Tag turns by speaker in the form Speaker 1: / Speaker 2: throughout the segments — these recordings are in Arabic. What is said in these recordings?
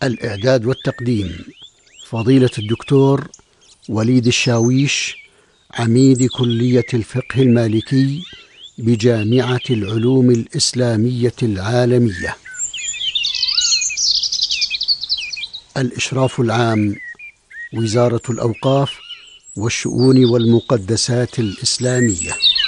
Speaker 1: الإعداد والتقديم فضيلة الدكتور وليد الشاويش، عميد كلية الفقه المالكي بجامعة العلوم الإسلامية العالمية. الإشراف العام وزارة الأوقاف والشؤون والمقدسات الإسلامية.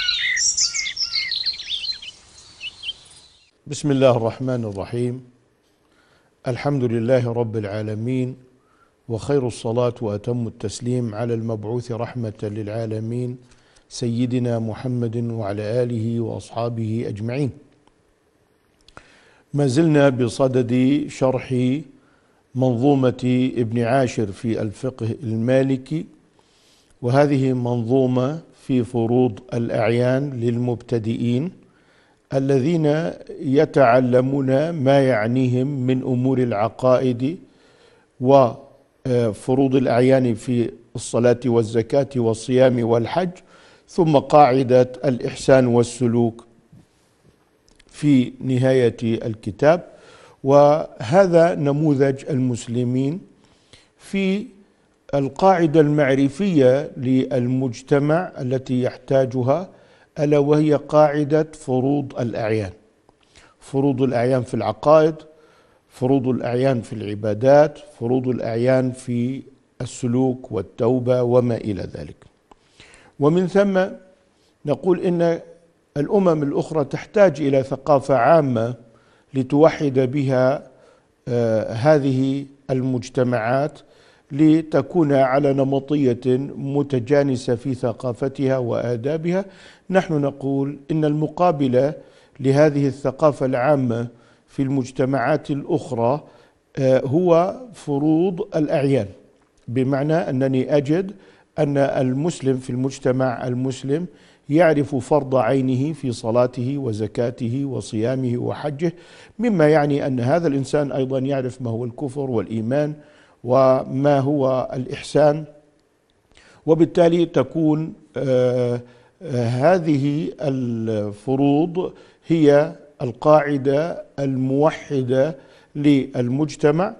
Speaker 2: بسم الله الرحمن الرحيم. الحمد لله رب العالمين، وخير الصلاة وأتم التسليم على المبعوث رحمة للعالمين سيدنا محمد وعلى آله وأصحابه أجمعين. ما زلنا بصدد شرح منظومة ابن عاشر في الفقه المالكي، وهذه منظومة في فروض الأعيان للمبتدئين الذين يتعلمون ما يعنيهم من أمور العقائد وفروض الأعيان في الصلاة والزكاة والصيام والحج، ثم قاعدة الإحسان والسلوك في نهاية الكتاب. وهذا نموذج المسلمين في القاعدة المعرفية للمجتمع التي يحتاجها، ألا وهي قاعدة فروض الأعيان. فروض الأعيان في العقائد، فروض الأعيان في العبادات، فروض الأعيان في السلوك والتوبة وما إلى ذلك. ومن ثم نقول إن الأمم الأخرى تحتاج إلى ثقافة عامة لتوحد بها هذه المجتمعات، لتكون على نمطية متجانسة في ثقافتها وآدابها. نحن نقول إن المقابلة لهذه الثقافة العامة في المجتمعات الأخرى هو فروض الأعيان، بمعنى أنني أجد أن المسلم في المجتمع المسلم يعرف فرض عينه في صلاته وزكاته وصيامه وحجه، مما يعني أن هذا الإنسان أيضا يعرف ما هو الكفر والإيمان وما هو الإحسان. وبالتالي تكون هذه الفروض هي القاعدة الموحدة للمجتمع،